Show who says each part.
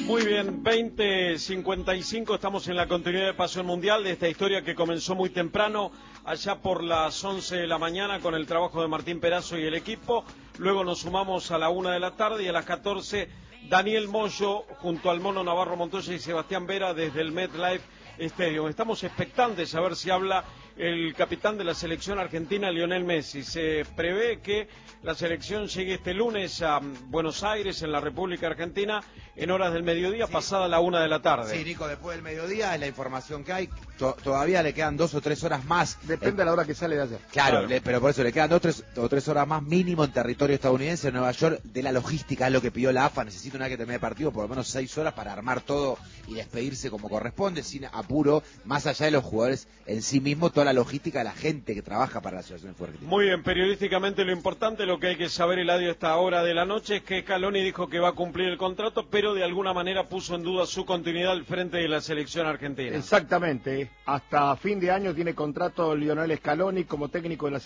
Speaker 1: Muy bien, 20:55, estamos en la continuidad de Pasión Mundial de esta historia que comenzó muy temprano, allá por las 11 de la mañana con el trabajo de Martín Perazo y el equipo. Luego nos sumamos a la 1 de la tarde y a las 14 Daniel Moyo junto al Mono Navarro Montoya y Sebastián Vera desde el MetLife Stadium. Estamos expectantes a ver si habla el capitán de la selección argentina, Lionel Messi. Se prevé que la selección llegue este lunes a Buenos Aires, en la República Argentina, en horas del mediodía, sí, pasada la 1 de la tarde.
Speaker 2: Sí, Nico, después del mediodía es la información que hay. Todavía le quedan 2 o 3 horas más.
Speaker 3: Depende de la hora que sale de ayer.
Speaker 2: Claro. Pero por eso le quedan 2 o 3 horas más mínimo en territorio estadounidense, en Nueva York, de la logística, es lo que pidió la AFA. Necesita una vez que termine el partido, por lo menos 6 horas para armar todo y despedirse como corresponde, sin apuro, más allá de los jugadores en sí mismos, toda la logística de la gente que trabaja para la selección argentina.
Speaker 1: Muy bien, periodísticamente lo importante, lo que hay que saber, Eladio, a esta hora de la noche, es que Scaloni dijo que va a cumplir el contrato, pero de alguna manera puso en duda su continuidad al frente de la selección argentina.
Speaker 3: Exactamente, hasta fin de año tiene contrato Lionel Scaloni como técnico de la selección.